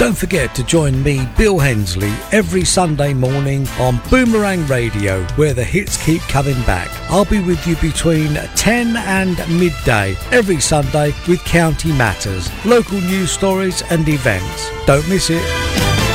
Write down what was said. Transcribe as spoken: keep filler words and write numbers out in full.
Don't forget to join me, Bill Hensley, every Sunday morning on Boomerang Radio, where the hits keep coming back. I'll be with you between ten and midday every Sunday with County Matters, local news stories and events. Don't miss it.